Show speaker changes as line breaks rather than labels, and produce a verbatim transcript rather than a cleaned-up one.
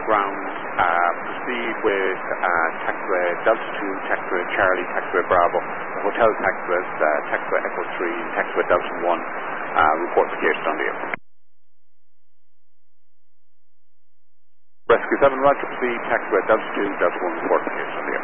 ground. Uh, proceed with uh, taxiway Delta two, taxiway Charlie, taxiway Bravo, the hotel taxiways, uh, taxiway Echo three, taxiway Delta one. Uh, report to Gate on the air. Rescue seven, Roger, proceed, taxiway Delta two, Delta one, report to Gate on the air.